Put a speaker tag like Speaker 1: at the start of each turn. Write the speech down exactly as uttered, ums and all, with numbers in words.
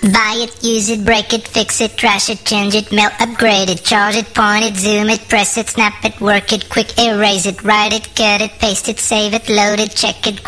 Speaker 1: Buy it, use it, break it, fix it, trash it, change it, mail, upgrade it, charge it, point it, zoom it, press it, snap it, work it, quick erase it, write it, cut it, paste it, save it, load it, check it,